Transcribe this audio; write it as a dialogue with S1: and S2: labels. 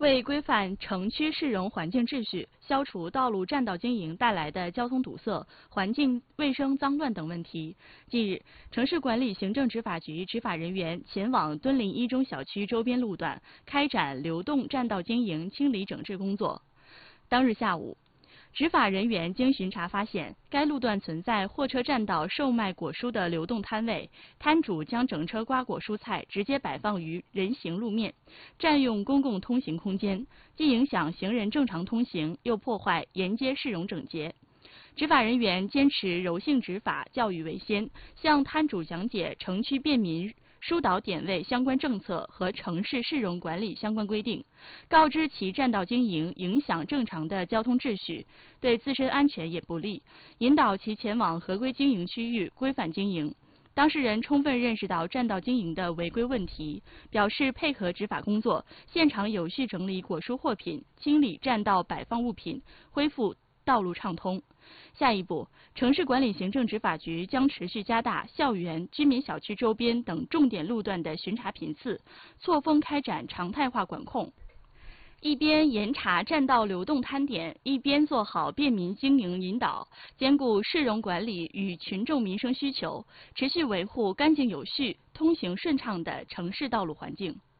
S1: 为规范城区市容环境秩序，消除道路占道经营带来的交通堵塞、环境卫生脏乱等问题，近日，城市管理行政执法局执法人员前往敦临一中小区周边路段，开展流动占道经营清理整治工作。当日下午，执法人员经巡查发现，该路段存在货车占道售卖果蔬的流动摊位，摊主将整车瓜果蔬菜直接摆放于人行路面，占用公共通行空间，既影响行人正常通行，又破坏沿街市容整洁。执法人员坚持柔性执法，教育为先，向摊主讲解城区便民疏导点位相关政策和城市市容管理相关规定，告知其占道经营影响正常的交通秩序，对自身安全也不利，引导其前往合规经营区域规范经营。当事人充分认识到占道经营的违规问题，表示配合执法工作，现场有序整理果蔬货品，清理占道摆放物品，恢复道路畅通。下一步，城市管理行政执法局将持续加大校园、居民小区周边等重点路段的巡查频次，错峰开展常态化管控。一边严查占道流动摊点，一边做好便民经营引导，兼顾市容管理与群众民生需求，持续维护干净有序、通行顺畅的城市道路环境。